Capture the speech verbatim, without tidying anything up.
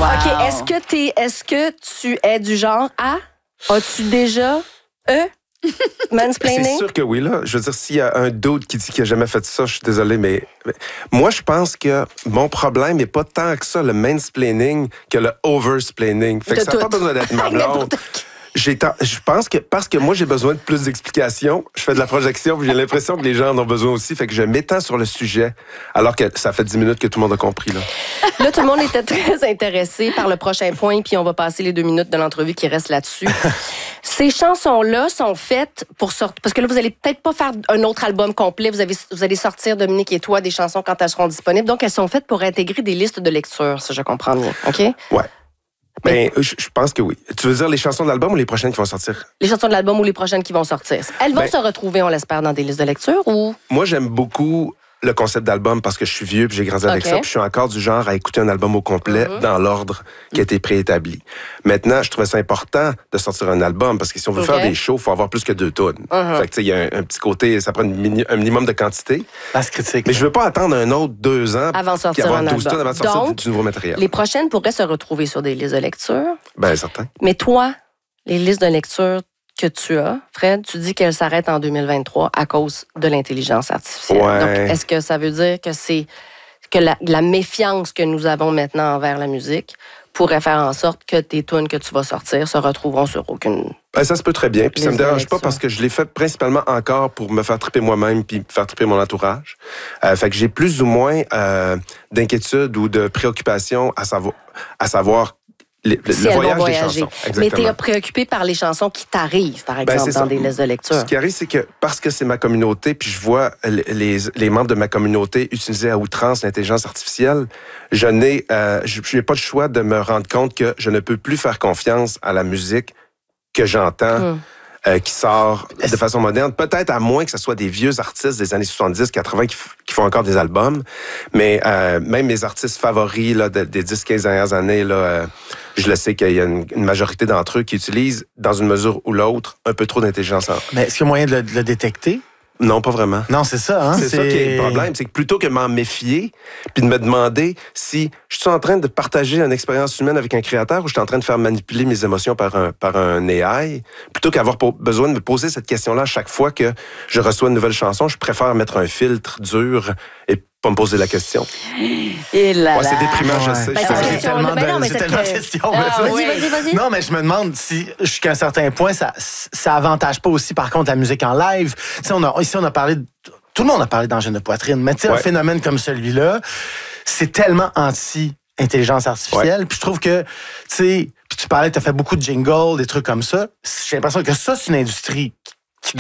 Wow. OK, est-ce que, t'es, est-ce que tu es du genre à... As-tu déjà... E? Mansplaining? C'est sûr que oui, là. Je veux dire, s'il y a un d'autre qui dit qu'il n'a jamais fait ça, je suis désolé, mais, mais moi, je pense que mon problème n'est pas tant que ça, le mansplaining, que le oversplaining. Fait que de ça n'a pas tout. besoin d'être ma blonde. J'ai ta... Je pense que parce que moi, j'ai besoin de plus d'explications, je fais de la projection, puis j'ai l'impression que les gens en ont besoin aussi. Fait que je m'étends sur le sujet, alors que ça fait dix minutes que tout le monde a compris. Là, là tout le monde était très intéressé par le prochain point, puis on va passer les deux minutes de l'entrevue qui restent là-dessus. Ces chansons-là sont faites pour sortir... Parce que là, vous allez peut-être pas faire un autre album complet. Vous, avez... vous allez sortir, Dominique et toi, des chansons quand elles seront disponibles. Donc, elles sont faites pour intégrer des listes de lecture, si je comprends bien. OK? Ouais. Ben, je, je pense que oui. Tu veux dire les chansons de l'album ou les prochaines qui vont sortir? Les chansons de l'album ou les prochaines qui vont sortir. Elles vont ben, se retrouver, on l'espère, dans des listes de lecture ou... Moi, j'aime beaucoup le concept d'album parce que je suis vieux puis j'ai grandi avec okay. ça. Puis je suis encore du genre à écouter un album au complet mm-hmm. dans l'ordre qui a été préétabli. Maintenant, je trouvais ça important de sortir un album parce que si on veut okay. faire des shows, il faut avoir plus que deux tunes. Mm-hmm. Fait que tu sais, il y a un, un petit côté, ça prend une mini, un minimum de quantité. Basse critique. Mais je veux pas attendre un autre deux ans avant de sortir avoir un douze album. Tunes avant de sortir Donc, du nouveau matériel. Les prochaines pourraient se retrouver sur des listes de lecture. Ben certain. Mais toi, les listes de lecture que tu as, Fred, tu dis qu'elles s'arrêtent en deux mille vingt-trois à cause de l'intelligence artificielle. Ouais. Donc, est-ce que ça veut dire que c'est que la, la méfiance que nous avons maintenant envers la musique pourrait faire en sorte que tes tunes que tu vas sortir se retrouveront sur aucune... Ben, ça se peut très bien. Puis ça me dérange pas parce que je l'ai fait principalement encore pour me faire triper moi-même puis faire triper mon entourage. Euh, fait que j'ai plus ou moins euh, d'inquiétude ou de préoccupation à savoir, à savoir Le, le, si le elles voyage vont des voyager. chansons. Mais tu es préoccupé par les chansons qui t'arrivent, par exemple, ben, dans des listes de lecture. Ce qui arrive, c'est que parce que c'est ma communauté, puis je vois les, les, les membres de ma communauté utiliser à outrance l'intelligence artificielle, je n'ai, euh, je n'ai pas le choix de me rendre compte que je ne peux plus faire confiance à la musique que j'entends. Hum. Euh, qui sort de façon moderne. Peut-être à moins que ce soit des vieux artistes des années soixante-dix, quatre-vingts qui, f- qui font encore des albums. Mais euh, même mes artistes favoris là, de, des dix quinze dernières années, là, euh, je le sais qu'il y a une, une majorité d'entre eux qui utilisent, dans une mesure ou l'autre, un peu trop d'intelligence. Mais est-ce qu'il y a moyen de le, de le détecter? Non, pas vraiment. Non, c'est ça. Hein? C'est, c'est ça qui est le problème. C'est que plutôt que m'en méfier puis de me demander si je suis en train de partager une expérience humaine avec un créateur ou je suis en train de faire manipuler mes émotions par un, par un A I, plutôt qu'avoir po- besoin de me poser cette question-là à chaque fois que je reçois une nouvelle chanson, je préfère mettre un filtre dur et pas me poser la question. Et là, ouais, c'est déprimant, ouais. je sais. Ben, je j'ai question, tellement, ben non, de, j'ai tellement de questions. Ah, vas-y, vas-y, vas-y. Non, mais je me demande si, jusqu'à un certain point, ça, ça avantage pas aussi, par contre, la musique en live. T'sais, on a, ici, on a parlé... De, tout le monde a parlé d'angine de poitrine, mais tu sais, ouais. un phénomène comme celui-là, c'est tellement anti-intelligence artificielle. Ouais. Puis je trouve que, tu sais, puis tu parlais, tu as fait beaucoup de jingles, des trucs comme ça. J'ai l'impression que ça, c'est une industrie